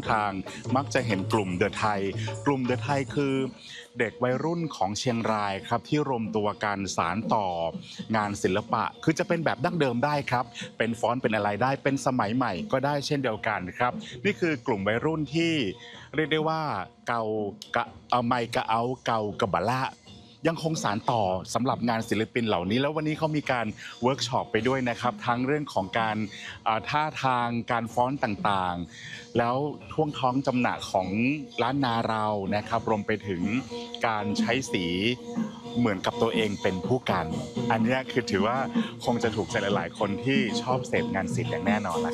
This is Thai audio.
ทางมักจะเห็นกลุ่มเดอะไทยคือเด็กวัยรุ่นของเชียงรายครับที่รวมตัวกันสานต่องานศิลปะคือจะเป็นแบบดั้งเดิมได้ครับเป็นฟอนต์เป็นอะไรได้เป็นสมัยใหม่ก็ได้เช่นเดียวกันครับนี่คือกลุ่มวัยรุ่นที่เรียกได้ว่าเกากะเอาไมกะเอาเกากะบะละยังคงสานต่อสำหรับงานศิลปินเหล่านี้แล้ววันนี้เขามีการเวิร์กช็อปไปด้วยนะครับทั้งเรื่องของการท่าทางการฟ้อนต่างๆแล้วท่วงท้องจำหนะของล้านนาเรานะครับรวมไปถึงการใช้สีเหมือนกับตัวเองเป็นผู้กันอันนี้คือถือว่าคงจะถูกใจหลายๆคนที่ชอบเสพงานศิลป์อย่างแน่นอนละ